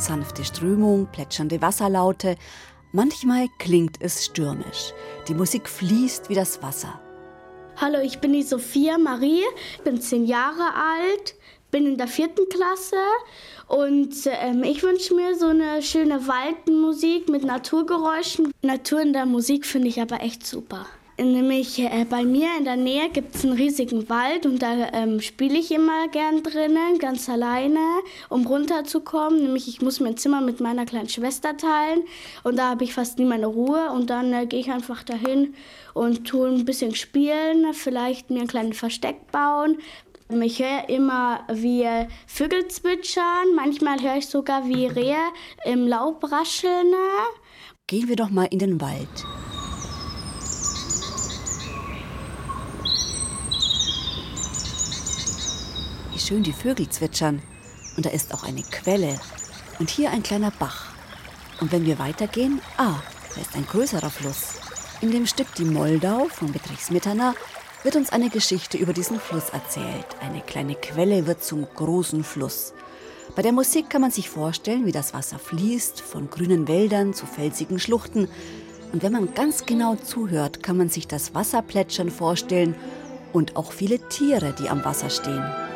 sanfte Strömung, plätschernde Wasserlaute. Manchmal klingt es stürmisch. Die Musik fließt wie das Wasser. Hallo, ich bin die Sophia Marie, bin 10 Jahre alt, bin in der 4. Klasse und ich wünsche mir so eine schöne Waldmusik mit Naturgeräuschen. Natur in der Musik finde ich aber echt super. Nämlich bei mir in der Nähe gibt es einen riesigen Wald und da spiele ich immer gern drinnen, ganz alleine, um runterzukommen. Nämlich ich muss mein Zimmer mit meiner kleinen Schwester teilen und da habe ich fast nie meine Ruhe. Und dann gehe ich einfach dahin und tue ein bisschen spielen, vielleicht mir ein kleines Versteck bauen. Ich höre immer, wie Vögel zwitschern, manchmal höre ich sogar, wie Rehe im Laub rascheln. Gehen wir doch mal in den Wald. Wie schön die Vögel zwitschern. Und da ist auch eine Quelle. Und hier ein kleiner Bach. Und wenn wir weitergehen, da ist ein größerer Fluss. In dem Stück Die Moldau von Bedřich Smetana wird uns eine Geschichte über diesen Fluss erzählt. Eine kleine Quelle wird zum großen Fluss. Bei der Musik kann man sich vorstellen, wie das Wasser fließt, von grünen Wäldern zu felsigen Schluchten. Und wenn man ganz genau zuhört, kann man sich das Wasserplätschern vorstellen und auch viele Tiere, die am Wasser stehen.